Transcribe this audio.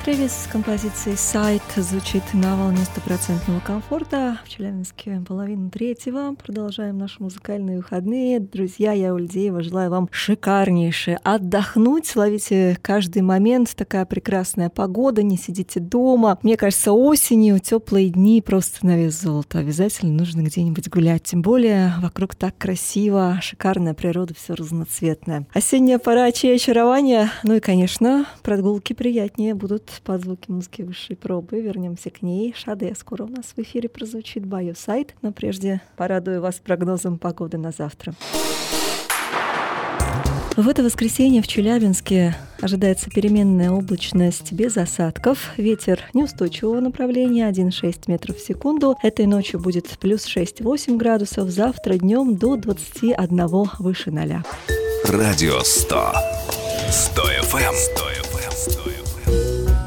Трэвис с композицией «Сайт» звучит на волне стопроцентного комфорта. В Челябинске 2:30. Продолжаем наши музыкальные выходные. Друзья, я Ульдеева. Желаю вам шикарнейше отдохнуть. Ловите каждый момент. Такая прекрасная погода. Не сидите дома. Мне кажется, осенью теплые дни просто на вес золота. Обязательно нужно где-нибудь гулять. Тем более вокруг так красиво. Шикарная природа, все разноцветное. Осенняя пора чьи очарования. Ну и, конечно, прогулки приятнее будут под звуки музыки высшей пробы. Вернемся к ней. Шаде скоро у нас в эфире прозвучит Байо Сайт. Но прежде порадую вас прогнозом погоды на завтра. В это воскресенье в Челябинске ожидается переменная облачность без осадков. Ветер неустойчивого направления 1,6 метров в секунду. Этой ночью будет плюс 6-8 градусов. Завтра днем до 21 выше 0. Радио 100. 100 FM.